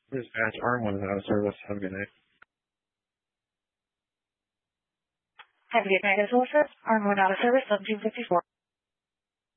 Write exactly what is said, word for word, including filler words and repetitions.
Dispatch, R one is out of service. Have a good night. Have a good night as well, sir. R one out of service, seventeen fifty-four.